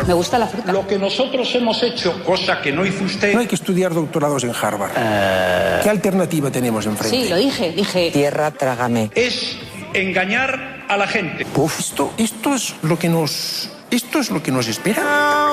Me gusta la fruta. Lo que nosotros hemos hecho, cosa que no hizo usted... No hay que estudiar doctorados en Harvard. ¿Qué alternativa tenemos enfrente? Sí, lo dije. Tierra, trágame. Es engañar a la gente. Uf, esto es lo que nos espera.